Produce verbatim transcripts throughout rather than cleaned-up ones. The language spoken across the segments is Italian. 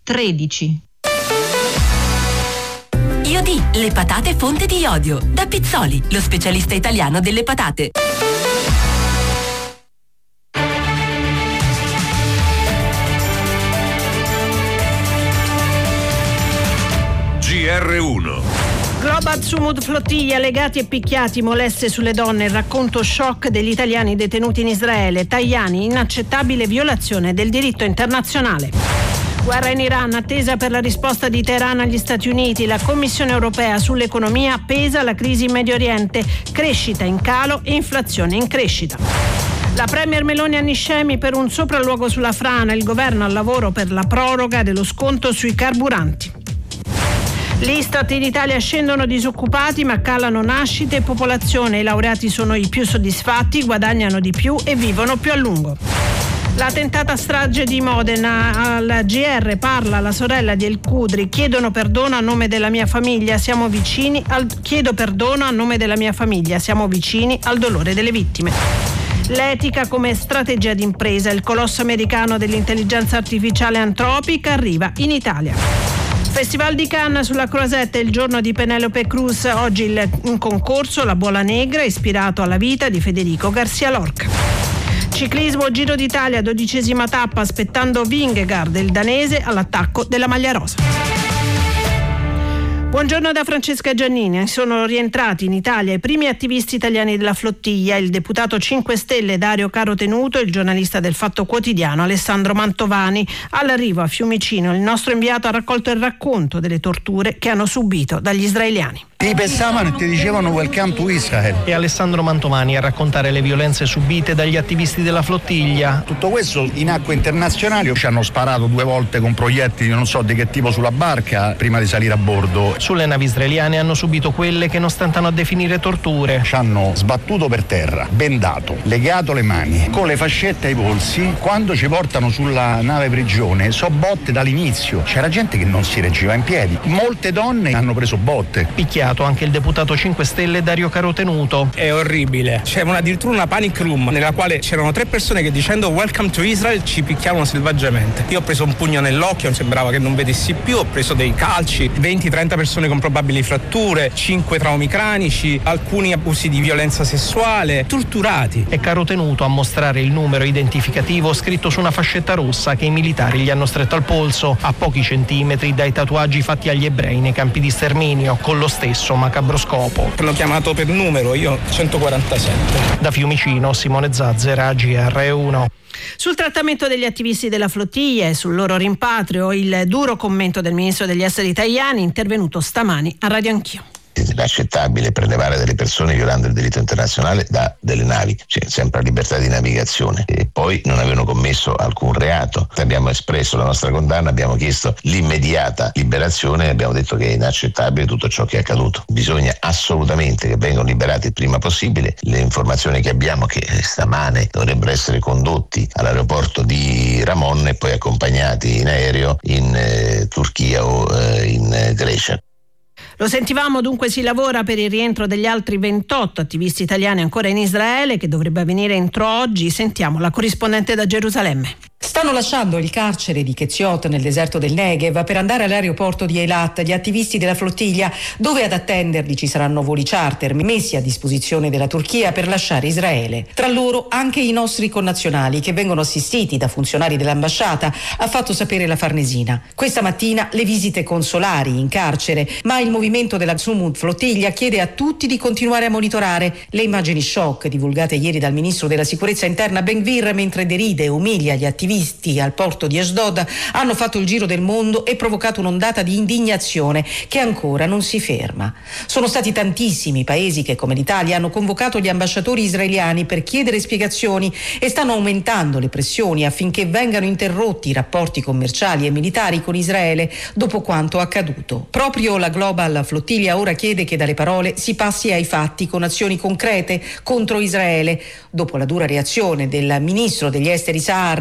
tredici. Iodi, le patate fonte di iodio. Da Pizzoli, lo specialista italiano delle patate. G R uno. Global Sumud Flottiglia, legati e picchiati, moleste sulle donne, il racconto shock degli italiani detenuti in Israele. Tajani, inaccettabile violazione del diritto internazionale. Guerra in Iran, attesa per la risposta di Teheran agli Stati Uniti. La Commissione europea sull'economia pesa la crisi in Medio Oriente. Crescita in calo e inflazione in crescita. La premier Meloni a Niscemi per un sopralluogo sulla frana. Il governo al lavoro per la proroga dello sconto sui carburanti. L'Istat: in Italia scendono disoccupati ma calano nascite e popolazione. I laureati sono i più soddisfatti, guadagnano di più e vivono più a lungo. La tentata strage di Modena, al G R parla la sorella di El Khudri. Chiedono perdono a nome della mia famiglia, siamo vicini al... Chiedo perdono a nome della mia famiglia, siamo vicini al dolore delle vittime. L'etica come strategia d'impresa, il colosso americano dell'intelligenza artificiale Anthropic arriva in Italia. Festival di Cannes sulla Croisette, il giorno di Penélope Cruz, oggi il, un concorso, la Bola Negra, ispirato alla vita di Federico Garcia Lorca. Ciclismo Giro d'Italia, dodicesima tappa, aspettando Vingegaard, il danese all'attacco della maglia rosa. Buongiorno da Francesca Giannini. Sono rientrati in Italia i primi attivisti italiani della flottiglia, il deputato cinque Stelle Dario Carotenuto e il giornalista del Fatto Quotidiano Alessandro Mantovani. All'arrivo a Fiumicino il nostro inviato ha raccolto il racconto delle torture che hanno subito dagli israeliani. Ti pensavano e ti dicevano welcome to Israel. E Alessandro Mantovani a raccontare le violenze subite dagli attivisti della flottiglia. Tutto questo in acque internazionali. Ci hanno sparato due volte con proiettili non so di che tipo sulla barca prima di salire a bordo. Sulle navi israeliane hanno subito quelle che non stentano a definire torture. Ci hanno sbattuto per terra, bendato, legato le mani, con le fascette ai polsi. Quando ci portano sulla nave prigione so botte dall'inizio. C'era gente che non si reggeva in piedi. Molte donne hanno preso botte. Picchiato anche il deputato cinque Stelle Dario Carotenuto. È orribile. C'è una, addirittura una panic room nella quale c'erano tre persone che dicendo welcome to Israel ci picchiavano selvaggiamente. Io ho preso un pugno nell'occhio, sembrava che non vedessi più, ho preso dei calci, venti trenta persone con probabili fratture, cinque traumi cranici, alcuni abusi di violenza sessuale, torturati. E Carotenuto a mostrare il numero identificativo scritto su una fascetta rossa che i militari gli hanno stretto al polso, a pochi centimetri dai tatuaggi fatti agli ebrei nei campi di sterminio, con lo stesso macabro scopo. L'ho chiamato per numero, io centoquarantasette. Da Fiumicino, Simone Zazzera, G R uno. Sul trattamento degli attivisti della flottiglia e sul loro rimpatrio, il duro commento del ministro degli esteri Tajani, intervenuto stamani a Radio Anch'io. È inaccettabile prelevare delle persone violando il diritto internazionale da delle navi, c'è sempre la libertà di navigazione, e poi non avevano commesso alcun reato. Abbiamo espresso la nostra condanna, abbiamo chiesto l'immediata liberazione e abbiamo detto che è inaccettabile tutto ciò che è accaduto. Bisogna assolutamente che vengano liberati il prima possibile. Le informazioni che abbiamo è che stamane dovrebbero essere condotti all'aeroporto di Ramon e poi accompagnati in aereo in eh, Turchia o eh, in eh, Grecia. Lo sentivamo, dunque si lavora per il rientro degli altri ventotto attivisti italiani ancora in Israele, che dovrebbe avvenire entro oggi. Sentiamo la corrispondente da Gerusalemme. Stanno lasciando il carcere di Ketziot nel deserto del Negev per andare all'aeroporto di Eilat gli attivisti della flottiglia, dove ad attenderli ci saranno voli charter messi a disposizione della Turchia per lasciare Israele. Tra loro anche i nostri connazionali che vengono assistiti da funzionari dell'ambasciata, ha fatto sapere la Farnesina. Questa mattina le visite consolari in carcere, ma il movimento della Sumud Flottiglia chiede a tutti di continuare a monitorare le immagini shock divulgate ieri dal ministro della sicurezza interna Ben Gvir mentre deride e umilia gli attivisti al porto di Ashdod hanno fatto il giro del mondo e provocato un'ondata di indignazione che ancora non si ferma. Sono stati tantissimi i paesi che, come l'Italia, hanno convocato gli ambasciatori israeliani per chiedere spiegazioni e stanno aumentando le pressioni affinché vengano interrotti i rapporti commerciali e militari con Israele dopo quanto accaduto. Proprio la Global Flottiglia ora chiede che dalle parole si passi ai fatti con azioni concrete contro Israele. Dopo la dura reazione del ministro degli esteri Saar e più sfruttato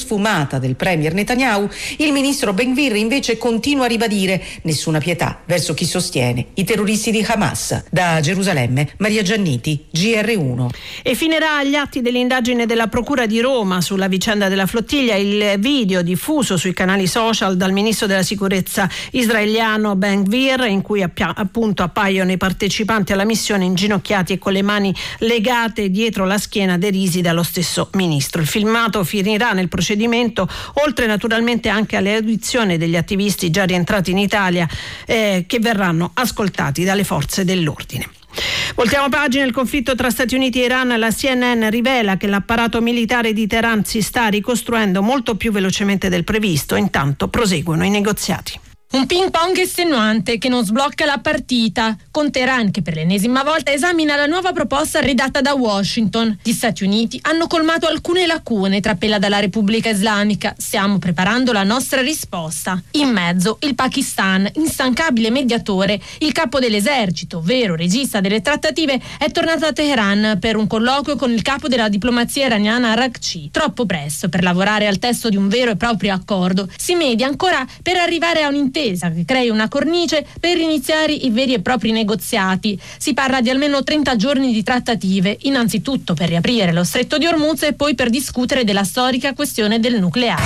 sfumata del premier Netanyahu, il ministro Ben Gvir invece continua a ribadire nessuna pietà verso chi sostiene i terroristi di Hamas. Da Gerusalemme, Maria Gianniti, G R uno. E finirà agli atti dell'indagine della Procura di Roma sulla vicenda della flottiglia il video diffuso sui canali social dal ministro della sicurezza israeliano Ben Gvir, in cui appia- appunto appaiono i partecipanti alla missione inginocchiati e con le mani legate dietro la schiena, derisi dallo stesso ministro. Il filmato finirà nel procedimento, oltre naturalmente anche alle audizioni degli attivisti già rientrati in Italia eh, che verranno ascoltati dalle forze dell'ordine. Voltiamo pagina. Il conflitto tra Stati Uniti e Iran. La C N N rivela che l'apparato militare di Teheran si sta ricostruendo molto più velocemente del previsto. Intanto proseguono i negoziati. Un ping pong estenuante che non sblocca la partita, con Teheran che per l'ennesima volta esamina la nuova proposta redatta da Washington. Gli Stati Uniti hanno colmato alcune lacune, trapela dalla Repubblica Islamica. Stiamo preparando la nostra risposta. In mezzo il Pakistan, instancabile mediatore. Il capo dell'esercito, vero regista delle trattative, è tornato a Teheran per un colloquio con il capo della diplomazia iraniana Araghchi. Troppo presto per lavorare al testo di un vero e proprio accordo. Si media ancora per arrivare a un'intesa che crei una cornice per iniziare i veri e propri negoziati. Si parla di almeno trenta giorni di trattative, innanzitutto per riaprire lo stretto di Hormuz e poi per discutere della storica questione del nucleare.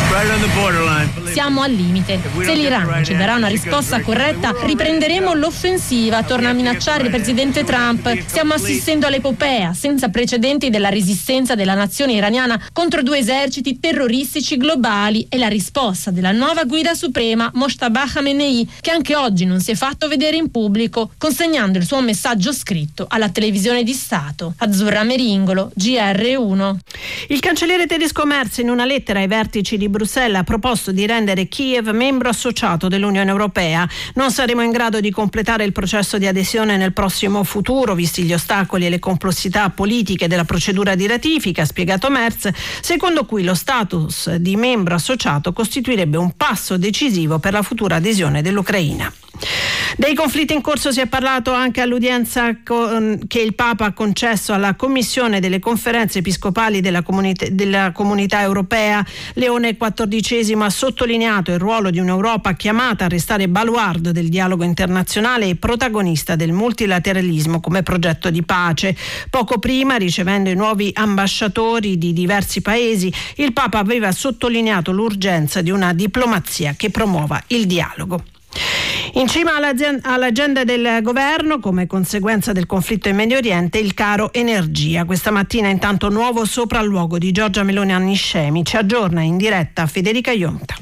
Siamo al limite. Se l'Iran non ci darà una risposta corretta, riprenderemo l'offensiva, torna a minacciare il presidente Trump. Stiamo assistendo all'epopea senza precedenti della resistenza della nazione iraniana contro due eserciti terroristici globali e la risposta della nuova guida suprema Mojtaba Khamenei, che anche oggi non si è fatto vedere in pubblico, consegnando il suo messaggio scritto alla televisione di Stato. Azzurra Meringolo, G R uno. Il cancelliere tedesco Merz, in una lettera ai vertici di Bruxelles, ha proposto di rendere Kiev membro associato dell'Unione Europea. Non saremo in grado di completare il processo di adesione nel prossimo futuro, visti gli ostacoli e le complessità politiche della procedura di ratifica, ha spiegato Merz, secondo cui lo status di membro associato costituirebbe un passo decisivo per la futura adesione dell'Ucraina. Dei conflitti in corso si è parlato anche all'udienza con, che il Papa ha concesso alla Commissione delle Conferenze Episcopali della Comunità, della Comunità Europea. Leone quattordicesimo ha sottolineato il ruolo di un'Europa chiamata a restare baluardo del dialogo internazionale e protagonista del multilateralismo come progetto di pace. Poco prima, ricevendo i nuovi ambasciatori di diversi paesi, il Papa aveva sottolineato l'urgenza di una diplomazia che promuova il dialogo. In cima all'agenda del governo, come conseguenza del conflitto in Medio Oriente, il caro energia. Questa mattina intanto nuovo sopralluogo di Giorgia Meloni a Niscemi. Ci aggiorna in diretta Federica Ionta.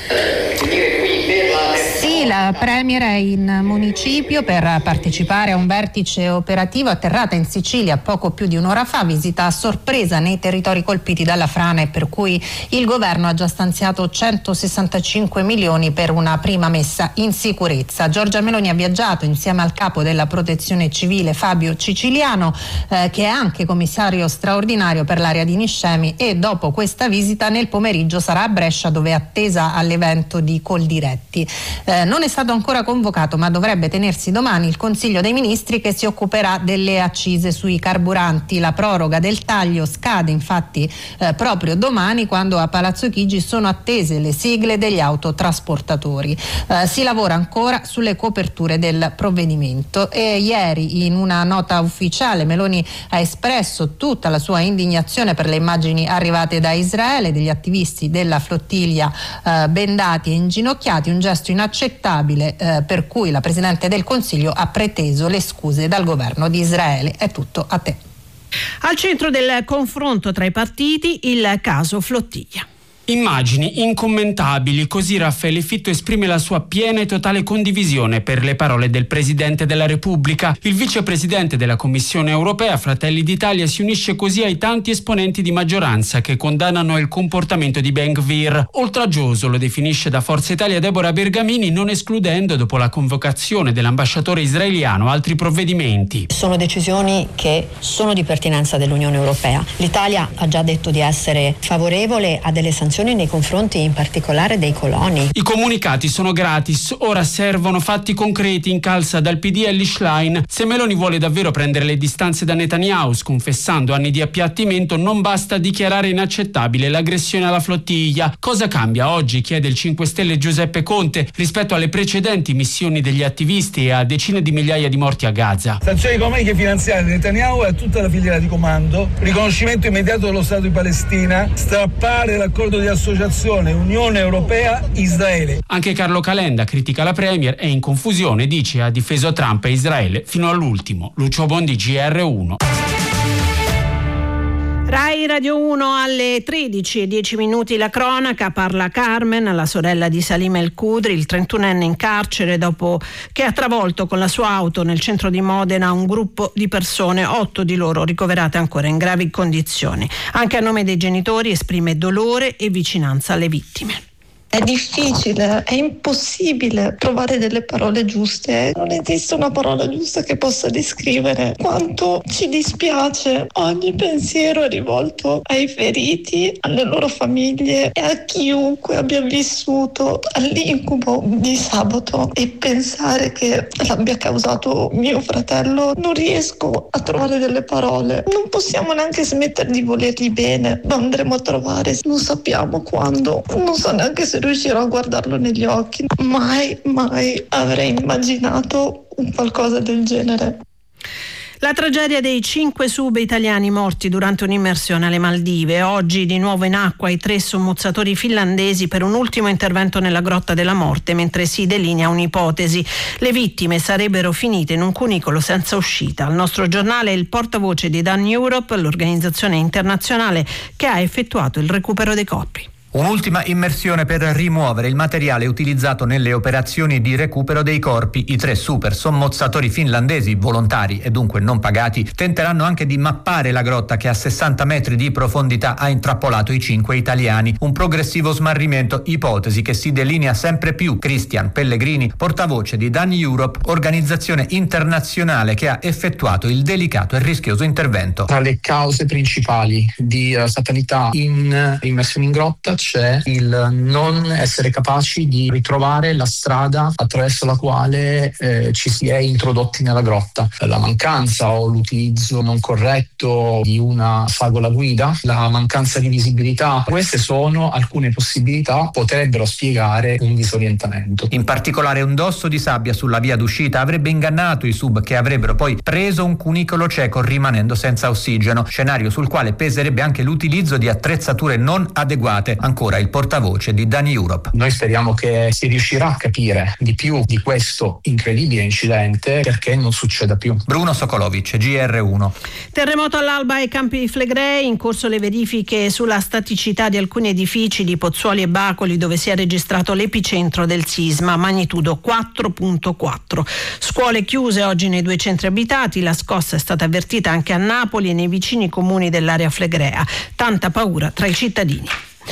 Sì, la Premier è in municipio per partecipare a un vertice operativo atterrata in Sicilia poco più di un'ora fa, visita a sorpresa nei territori colpiti dalla frana, e per cui il governo ha già stanziato centosessantacinque milioni per una prima messa in sicurezza. Giorgia Meloni ha viaggiato insieme al capo della Protezione Civile Fabio Ciciliano, eh, che è anche commissario straordinario per l'area di Niscemi, e dopo questa visita nel pomeriggio sarà a Brescia, dove è attesa all'evento di Coldiretti. Eh, non è stato ancora convocato, ma dovrebbe tenersi domani il Consiglio dei Ministri che si occuperà delle accise sui carburanti. La proroga del taglio scade infatti eh, proprio domani, quando a Palazzo Chigi sono attese le sigle degli autotrasportatori. Eh, si lavora ancora sulle coperture del provvedimento, e ieri in una nota ufficiale Meloni ha espresso tutta la sua indignazione per le immagini arrivate da Israele degli attivisti della flottiglia eh, bendati e inginocchiati, un gesto inaccettabile eh, per cui la Presidente del Consiglio ha preteso le scuse dal governo di Israele. È tutto, a te. Al centro del confronto tra i partiti il caso flottiglia. Immagini incommentabili, così Raffaele Fitto esprime la sua piena e totale condivisione per le parole del Presidente della Repubblica. Il vicepresidente della Commissione Europea, Fratelli d'Italia, si unisce così ai tanti esponenti di maggioranza che condannano il comportamento di Ben Gvir. Oltraggioso lo definisce da Forza Italia Deborah Bergamini, non escludendo, dopo la convocazione dell'ambasciatore israeliano, altri provvedimenti. Sono decisioni che sono di pertinenza dell'Unione Europea. L'Italia ha già detto di essere favorevole a delle sanzioni sanzioni nei confronti in particolare dei coloni. I comunicati sono gratis, ora servono fatti concreti, incalza dal P D Elly Schlein. Se Meloni vuole davvero prendere le distanze da Netanyahu, sconfessando anni di appiattimento, non basta dichiarare inaccettabile l'aggressione alla flottiglia. Cosa cambia oggi, chiede il cinque Stelle Giuseppe Conte, rispetto alle precedenti missioni degli attivisti e a decine di migliaia di morti a Gaza? Sanzioni economiche e finanziarie di Netanyahu e a tutta la filiera di comando, riconoscimento immediato dello Stato di Palestina, strappare l'accordo di associazione Unione Europea-Israele. Anche Carlo Calenda critica la Premier, è in confusione, dice ha difeso Trump e Israele fino all'ultimo. Lucio Bondi, G R uno. Rai Radio uno alle tredici e dieci minuti la cronaca, parla Carmen, la sorella di Salim El Khudri, il trentunenne in carcere dopo che ha travolto con la sua auto nel centro di Modena un gruppo di persone, otto di loro ricoverate ancora in gravi condizioni. Anche a nome dei genitori esprime dolore e vicinanza alle vittime. È difficile, è impossibile trovare delle parole giuste. Non esiste una parola giusta che possa descrivere quanto ci dispiace. Ogni pensiero è rivolto ai feriti, alle loro famiglie e a chiunque abbia vissuto all'incubo di sabato. E pensare che l'abbia causato mio fratello, non riesco a trovare delle parole. Non possiamo neanche smettere di volergli bene. Lo andremo a trovare, non sappiamo quando, non so neanche se riuscirò a guardarlo negli occhi. Mai, mai avrei immaginato un qualcosa del genere. La tragedia dei cinque sub italiani morti durante un'immersione alle Maldive. Oggi di nuovo in acqua i tre sommozzatori finlandesi per un ultimo intervento nella Grotta della Morte, mentre si delinea un'ipotesi. Le vittime sarebbero finite in un cunicolo senza uscita. Al nostro giornale il portavoce di Dan Europe, l'organizzazione internazionale che ha effettuato il recupero dei corpi. Un'ultima immersione per rimuovere il materiale utilizzato nelle operazioni di recupero dei corpi. I tre super sommozzatori finlandesi, volontari e dunque non pagati, tenteranno anche di mappare la grotta che a sessanta metri di profondità ha intrappolato i cinque italiani. Un progressivo smarrimento, ipotesi che si delinea sempre più. Christian Pellegrini, portavoce di Dan Europe, organizzazione internazionale che ha effettuato il delicato e rischioso intervento. Tra le cause principali di uh, fatalità in uh, immersione in grotta c'è il non essere capaci di ritrovare la strada attraverso la quale eh, ci si è introdotti nella grotta. La mancanza o l'utilizzo non corretto di una fagola guida, la mancanza di visibilità, queste sono alcune possibilità, potrebbero spiegare un disorientamento. In particolare un dosso di sabbia sulla via d'uscita avrebbe ingannato i sub, che avrebbero poi preso un cunicolo cieco rimanendo senza ossigeno, scenario sul quale peserebbe anche l'utilizzo di attrezzature non adeguate. Ancora il portavoce di Dan Europe. Noi speriamo che si riuscirà a capire di più di questo incredibile incidente perché non succeda più. Bruno Sokolovic, G R uno. Terremoto all'alba ai Campi di Flegrei, in corso le verifiche sulla staticità di alcuni edifici di Pozzuoli e Bacoli dove si è registrato l'epicentro del sisma, magnitudo quattro virgola quattro. Scuole chiuse oggi nei due centri abitati, la scossa è stata avvertita anche a Napoli e nei vicini comuni dell'area flegrea. Tanta paura tra i cittadini.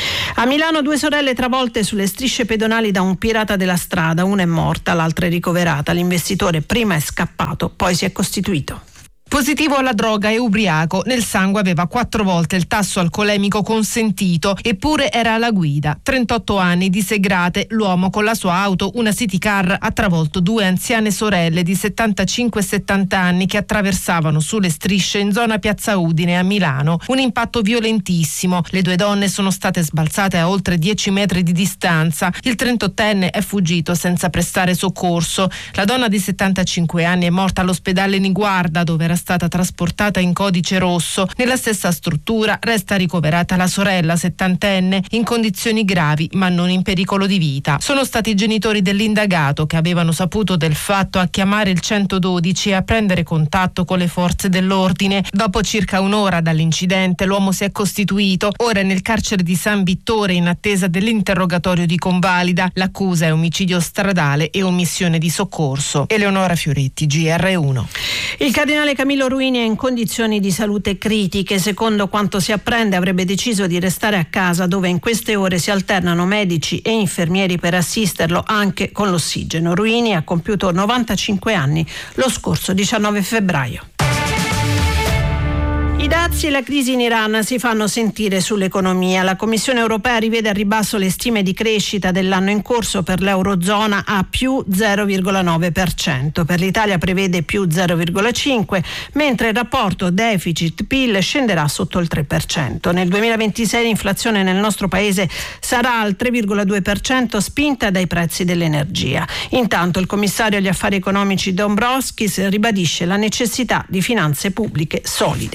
A Milano due sorelle travolte sulle strisce pedonali da un pirata della strada, una è morta, l'altra è ricoverata. L'investitore prima è scappato, poi si è costituito. Positivo alla droga e ubriaco, nel sangue aveva quattro volte il tasso alcolemico consentito, eppure era alla guida. trentotto anni di Segrate, l'uomo con la sua auto, una city car, ha travolto due anziane sorelle di settantacinque e settanta anni che attraversavano sulle strisce in zona Piazza Udine a Milano. Un impatto violentissimo, le due donne sono state sbalzate a oltre dieci metri di distanza. Il trentottenne è fuggito senza prestare soccorso. La donna di settantacinque anni è morta all'ospedale Niguarda, dove era stata trasportata in codice rosso. Nella stessa struttura resta ricoverata la sorella settantenne in condizioni gravi ma non in pericolo di vita. Sono stati i genitori dell'indagato che avevano saputo del fatto a chiamare il centododici e a prendere contatto con le forze dell'ordine. Dopo circa un'ora dall'incidente l'uomo si è costituito, ora è nel carcere di San Vittore in attesa dell'interrogatorio di convalida. L'accusa è omicidio stradale e omissione di soccorso. Eleonora Fioretti, G R uno. Il cardinale Camillo Ruini è in condizioni di salute critiche. Secondo quanto si apprende avrebbe deciso di restare a casa, dove in queste ore si alternano medici e infermieri per assisterlo anche con l'ossigeno. Ruini ha compiuto novantacinque anni lo scorso diciannove febbraio. dazi e la crisi in Iran si fanno sentire sull'economia. La Commissione europea rivede a ribasso le stime di crescita dell'anno in corso per l'Eurozona a più zero virgola nove per cento. Per l'Italia prevede più zero virgola cinque per cento, mentre il rapporto deficit-P I L scenderà sotto il tre per cento. Nel duemilaventisei l'inflazione nel nostro paese sarà al tre virgola due per cento, spinta dai prezzi dell'energia. Intanto il commissario agli affari economici Dombrovskis ribadisce la necessità di finanze pubbliche solide.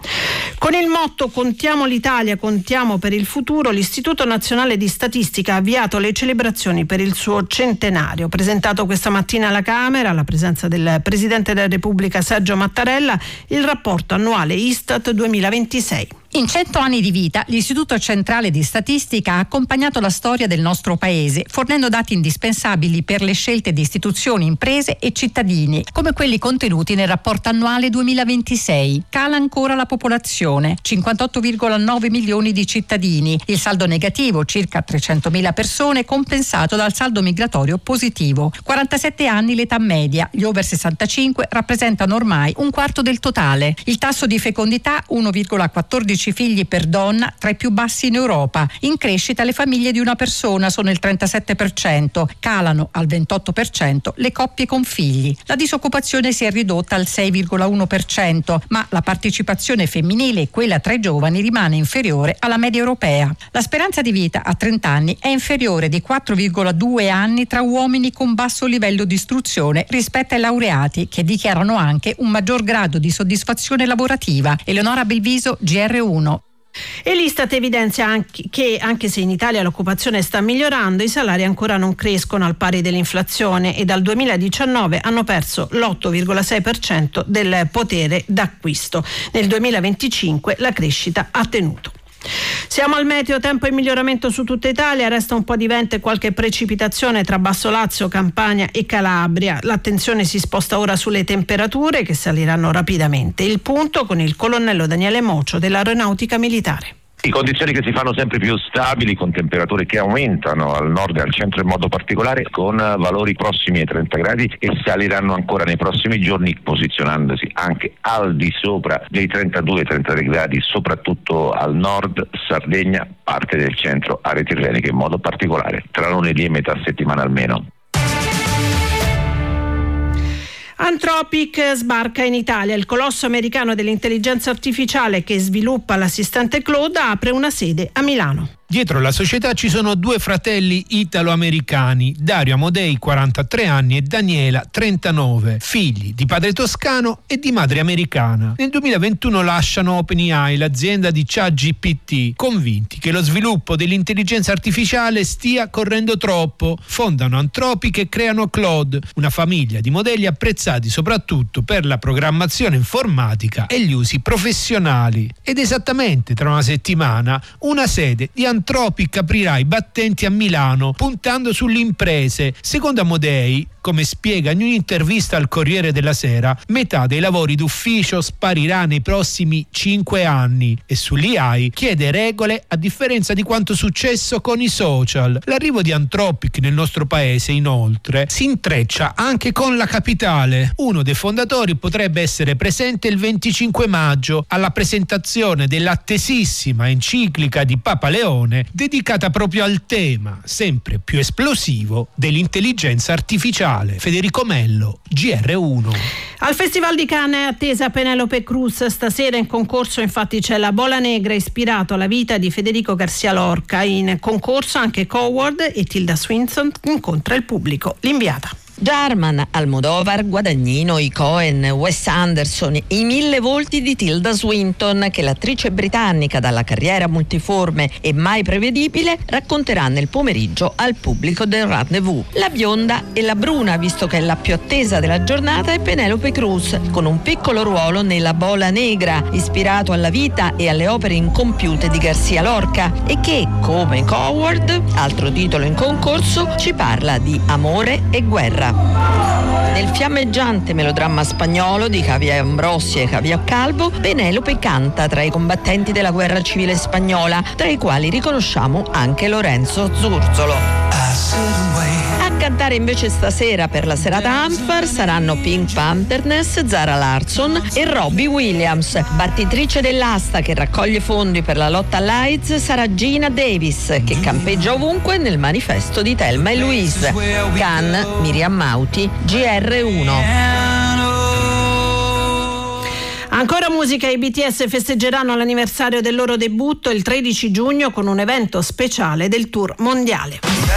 Con il motto "Contiamo l'Italia, contiamo per il futuro", l'Istituto Nazionale di Statistica ha avviato le celebrazioni per il suo centenario. Presentato questa mattina alla Camera, alla presenza del Presidente della Repubblica Sergio Mattarella, il rapporto annuale Istat duemilaventisei. In cento anni di vita, l'Istituto Centrale di Statistica ha accompagnato la storia del nostro paese, fornendo dati indispensabili per le scelte di istituzioni, imprese e cittadini, come quelli contenuti nel rapporto annuale duemilaventisei. Cala ancora la popolazione, cinquantotto virgola nove milioni di cittadini. Il saldo negativo, circa trecentomila persone, compensato dal saldo migratorio positivo. quarantasette anni l'età media, gli over sessantacinque rappresentano ormai un quarto del totale. Il tasso di fecondità, uno virgola quattordici figli per donna, tra i più bassi in Europa. In crescita le famiglie di una persona sono il trentasette per cento, calano al ventotto per cento le coppie con figli. La disoccupazione si è ridotta al sei virgola uno per cento, ma la partecipazione femminile e quella tra i giovani rimane inferiore alla media europea. La speranza di vita a trenta anni è inferiore di quattro virgola due anni tra uomini con basso livello di istruzione rispetto ai laureati, che dichiarano anche un maggior grado di soddisfazione lavorativa. Eleonora Belviso, G R uno. E l'Istat evidenzia anche che, anche se in Italia l'occupazione sta migliorando, i salari ancora non crescono al pari dell'inflazione e dal duemiladiciannove hanno perso l'otto virgola sei per cento del potere d'acquisto. Nel duemilaventicinque la crescita ha tenuto. Siamo al meteo, tempo in miglioramento su tutta Italia, resta un po' di vento e qualche precipitazione tra Basso Lazio, Campania e Calabria. L'attenzione si sposta ora sulle temperature che saliranno rapidamente. Il punto con il colonnello Daniele Mocio dell'Aeronautica Militare. Condizioni che si fanno sempre più stabili, con temperature che aumentano al nord e al centro in modo particolare, con valori prossimi ai trenta gradi e saliranno ancora nei prossimi giorni, posizionandosi anche al di sopra dei trentadue trentatré gradi, soprattutto al nord, Sardegna, parte del centro, aree tirreniche in modo particolare, tra lunedì e metà settimana almeno. Anthropic sbarca in Italia. Il colosso americano dell'intelligenza artificiale che sviluppa l'assistente Claude apre una sede a Milano. Dietro la società ci sono due fratelli italo-americani, Dario Amodei, quarantatré anni, e Daniela, trentanove, figli di padre toscano e di madre americana. Nel duemilaventuno lasciano OpenAI, l'azienda di ChatGPT, convinti che lo sviluppo dell'intelligenza artificiale stia correndo troppo. Fondano Anthropic e creano Claude, una famiglia di modelli apprezzati soprattutto per la programmazione informatica e gli usi professionali. Ed esattamente tra una settimana una sede di Anthropic Anthropic aprirà i battenti a Milano, puntando sulle imprese. Secondo Amodei, come spiega in un'intervista al Corriere della Sera, metà dei lavori d'ufficio sparirà nei prossimi cinque anni e sull'A I chiede regole, a differenza di quanto successo con i social. L'arrivo di Anthropic nel nostro paese, inoltre, si intreccia anche con la capitale. Uno dei fondatori potrebbe essere presente il venticinque maggio alla presentazione dell'attesissima enciclica di Papa Leone dedicata proprio al tema sempre più esplosivo dell'intelligenza artificiale. Federico Mello, G R uno. Al Festival di Cannes è attesa Penélope Cruz. Stasera in concorso infatti c'è La Bola Negra, ispirato alla vita di Federico Garcia Lorca. In concorso anche Coward e Tilda Swinton incontra il pubblico. L'inviata. Jarman, Almodovar, Guadagnino, i Coen, Wes Anderson, i mille volti di Tilda Swinton, che l'attrice britannica dalla carriera multiforme e mai prevedibile racconterà nel pomeriggio al pubblico del Rendezvous. La bionda e la bruna, visto che è la più attesa della giornata, è Penélope Cruz, con un piccolo ruolo nella Bola Negra, ispirato alla vita e alle opere incompiute di Garcia Lorca e che, come Coward, altro titolo in concorso, ci parla di amore e guerra. Nel fiammeggiante melodramma spagnolo di Javier Ambrosi e Javier Calvo, Penélope canta tra i combattenti della guerra civile spagnola, tra i quali riconosciamo anche Lorenzo Zurzolo. A cantare invece stasera per la serata Amfar saranno Pink Panthers, Zara Larsson e Robbie Williams. Battitrice dell'asta che raccoglie fondi per la lotta all'AIDS sarà Gina Davis, che campeggia ovunque nel manifesto di Thelma e Louise. Cannes, Miriam Mauti, G R uno. Ancora musica, i B T S festeggeranno l'anniversario del loro debutto il tredici giugno con un evento speciale del tour mondiale.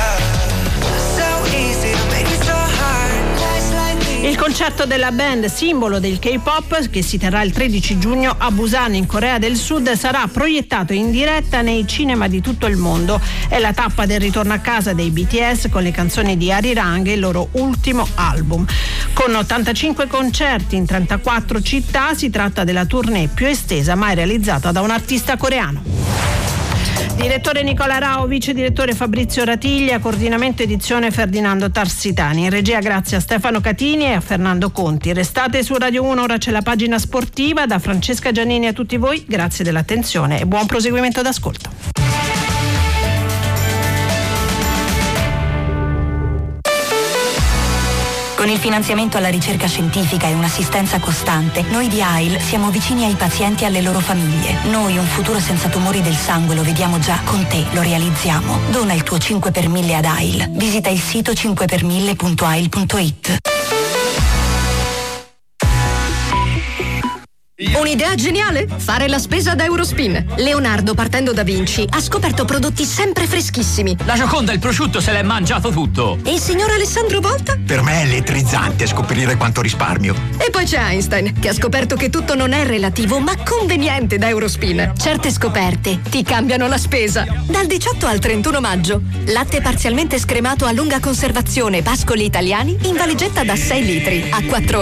Il concerto della band, simbolo del K-pop, che si terrà il tredici giugno a Busan in Corea del Sud, sarà proiettato in diretta nei cinema di tutto il mondo. È la tappa del ritorno a casa dei B T S con le canzoni di Arirang, il loro ultimo album. Con ottantacinque concerti in trentaquattro città, si tratta della tournée più estesa mai realizzata da un artista coreano. Direttore Nicola Rao, vice direttore Fabrizio Ratiglia, coordinamento edizione Ferdinando Tarsitani. In regia grazie a Stefano Catini e a Fernando Conti. Restate su Radio uno, ora c'è la pagina sportiva. Da Francesca Giannini a tutti voi, grazie dell'attenzione e buon proseguimento d'ascolto. Con il finanziamento alla ricerca scientifica e un'assistenza costante, noi di A I L siamo vicini ai pazienti e alle loro famiglie. Noi un futuro senza tumori del sangue lo vediamo già, con te lo realizziamo. Dona il tuo cinque per mille ad A I L. Visita il sito cinque per mille punto a i l punto i t. Un'idea geniale? Fare la spesa da Eurospin. Leonardo, partendo da Vinci, ha scoperto prodotti sempre freschissimi. La Gioconda e il prosciutto se l'è mangiato tutto. E il signor Alessandro Volta? Per me è elettrizzante scoprire quanto risparmio. E poi c'è Einstein, che ha scoperto che tutto non è relativo, ma conveniente da Eurospin. Certe scoperte ti cambiano la spesa. Dal diciotto al trentuno maggio. Latte parzialmente scremato a lunga conservazione Pascoli Italiani in valigetta da sei litri a quattro